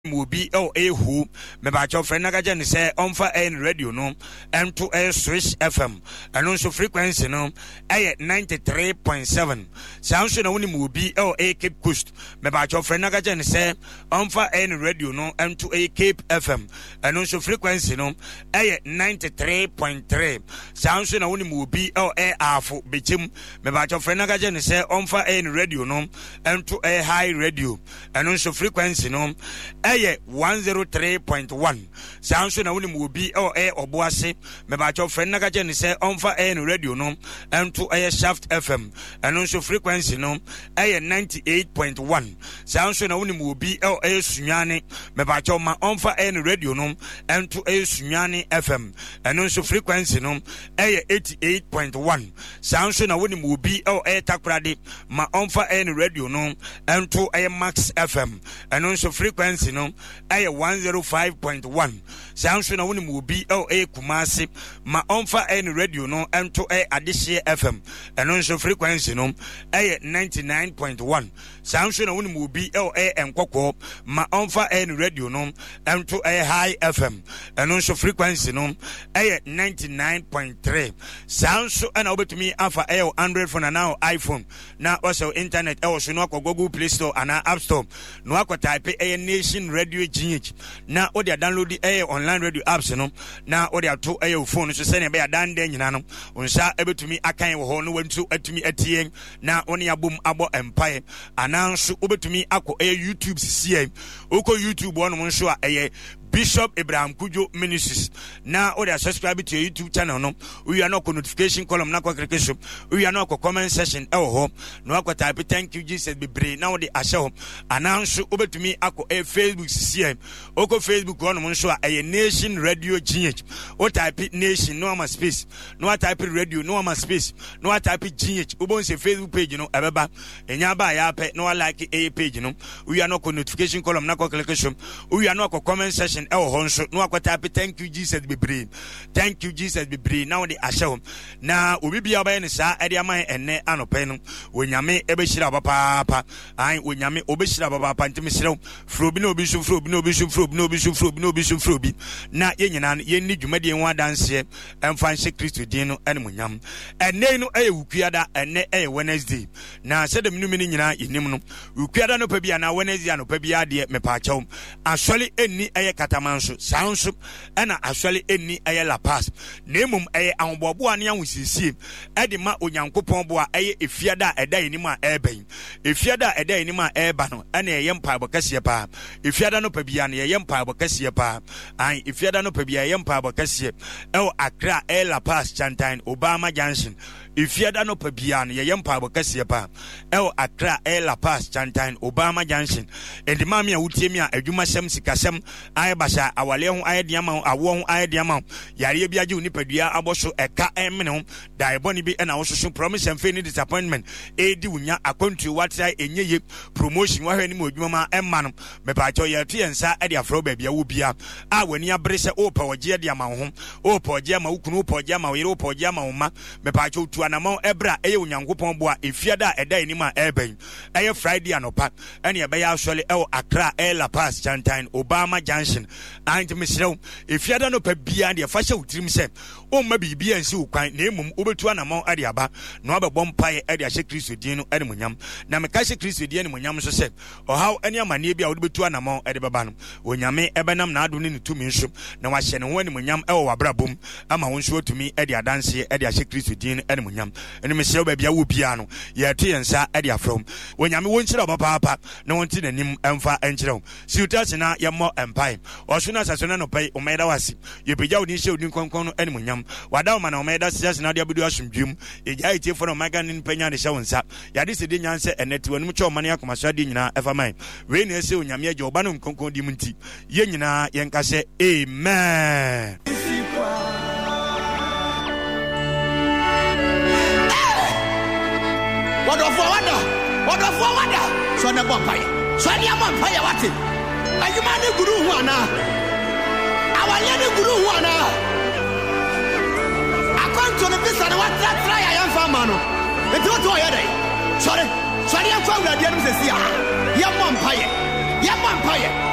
Mubi who me batch of friend again say on for radio no and to a Swiss FM and also frequency no 93.7 sounds no Mubi Cape Coast me batch of friend again say on for radio no and to a Cape FM and also frequency no 93.3 sounds no Mubi Afu Bichim me batch of friend again say on for radio no and to a high radio and also frequency no 103.1 sounds na woni mu bi oboase me ba cho friend naga je ni say on fa radio no and to Shaft FM and also frequency no 98.1 sounds na woni mu bi Sunyane me ba cho ma on fa radio no and to Sunyane FM and also frequency no 88.1 sounds na woni mu bi Takrade ma on fa radio no and to Max FM and also frequency no 105.1 sounds na woni mu bi Kumasi ma onfa radio no ento Adishie FM and also frequency no 99.1 sounds na woni mu bi Enkoko ma onfa radio no ento High FM and also frequency no 99.3 sounds na obetumi afa Android phone now iPhone na also internet also no Google Play Store and App Store no akwa type Nation Radio GH na odi download online radio apps no na odi ato phone so say na be adan den nyina no onsa ebetumi akan wo ho no wantu atumi atien na oni abom abo empire ananso obetumi akọ YouTube sie oko YouTube wono mo nso a Bishop Abraham Kujo Ministries. Now, or subscribe to your YouTube channel. No, we are not notification column. Not we are not comment session. Oh, no, type thank you, Jesus. Be brave. Now, the show announce over to me. Ako a Facebook CM. Oko Facebook one month a Nation Radio GH. O type Nation. No ama space. No type radio. No ama space. No type GH. Ubon say Facebook page. You know, ababa. Enyaba ya pe. No like a page. You know, we are not notification column. Not we are not comment session. Honso no akwata thank you Jesus be brave thank you Jesus be brave now the asho na obi bia ba ne sa ade aman enne anope no onyame ebehira papa an onyame obehira papa ntimi serew frobi na obi so frobi na obi so frobi na obi so frobi na obi so frobi na yenyina yenni dwumade ho adanse emfa nse Kristo din no ene monyam enne no wukuada enne Wednesday na sedem no mini nyina yenim no wukuada no pa bia na Wednesday anopa bia de mepa achew asole enni Tamanso sounds and actually any La Paz. Nemum Ambobo and Yamusisi, Edima Unyankopon Boa, if Fiada a day anima airbain, if Fiada a day anima airbano, and a Yempire Bocassia, if Fiada no Pebian, a Yempire Bocassia, and if Fiada no Pebia Yempire Bocassia, El Accra, La Paz, Chantine, Obama Junction. If Fiada no Pebian, a Yempire Bocassia, El Accra, La Paz, Chantine, Obama Junction, and the Mamia Utemia, a Jumasem Sikasem, Basha awale ho ayediama awo ho ayediama yare bia je onipadua aboso eka emene ho dai boni bi na wo so promise and fail disappointment edi wunya akwantu watai enyeye promotion wa hwani mo adwuma ma emma no me pa cho ye tie nsa ade afro ba bia wo bia a wani abre se opa oje ade ama ho opa oje ama ukunu opa oje ama yere opa oje ama ma me pa cho tu anama ebra eye onyankopon bo a efiada eda enima eben eye Friday anopa ene e be ya asole Accra La Paz Chantine Obama Junction and Mr. If you don't know Pebia, the fashion trim said, oh, maybe be and so kind name over to an amount at the Abba, no other bompire at the Shekris Dino Edmonium. Namakasha Chris Dianimuniam said, or how any man be out to an amount at the Babanum. When Yame Ebanam not doing 2 minutes, now I send one Munyam El Abrabum, I'm on show to me at the dance at the Shekris Dino Edmonium, and Mr. Babia Piano, ye tea and sa at the from. When Yami won't shut up papa, no one to the name and far and chill. See you touching out your more empire. Or soon as I saw no pay Omeda was you be out in show in Concono and Munyam. Wadama Omeda says Nadia Buduashum Jim, a guy for a Magan in Pena the show and sap. Yadis didn't answer and net to a mucho maniac Masadina, if I may. Rain is so Yamia Jobanum Conco Dimunti. Yenina Yankase, amen. What of wonder? So the vampire. So the vampire, what it? Are you man a guru wana? Our young guru wana. I come to the business and what that try I am for mano. It's not to a day. Sorry, I'm from the Young vampire.